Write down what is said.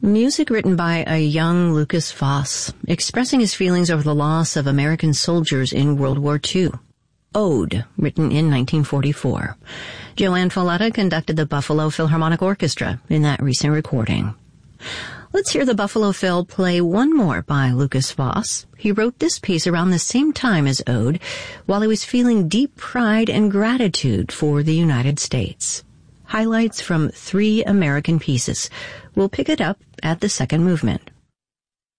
Music written by a young Lucas Foss, expressing his feelings over the loss of American soldiers in World War II. Ode, written in 1944. Joanne Folletta conducted the Buffalo Philharmonic Orchestra in that recent recording. Let's hear the Buffalo Phil play one more by Lucas Foss. He wrote this piece around the same time as Ode, while he was feeling deep pride and gratitude for the United States. Highlights from 3 American pieces. We'll pick it up at the second movement.